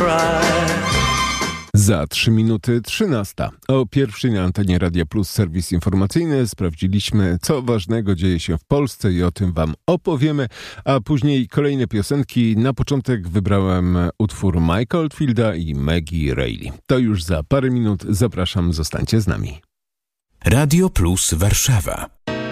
Za 3 minuty 13. O pierwszej na antenie Radia Plus serwis informacyjny. Sprawdziliśmy, co ważnego dzieje się w Polsce i o tym wam opowiemy, a później kolejne piosenki. Na początek wybrałem utwór Mike'a Oldfielda i Maggie Reilly. To już za parę minut. Zapraszam, zostańcie z nami. Radio Plus Warszawa.